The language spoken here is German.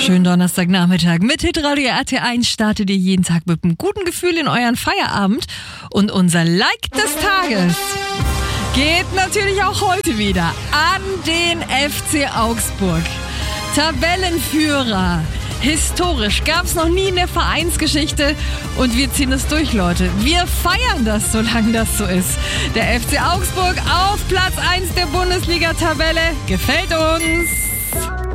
wunderschönen Donnerstagnachmittag. Mit Hitradio RT1 startet ihr jeden Tag mit einem guten Gefühl in euren Feierabend. Und unser Like des Tages geht natürlich auch heute wieder an den FC Augsburg. Tabellenführer. Historisch gab's noch nie in der Vereinsgeschichte und wir ziehen es durch, Leute. Wir feiern das, solange das so ist. Der FC Augsburg auf Platz 1 der Bundesliga-Tabelle gefällt uns.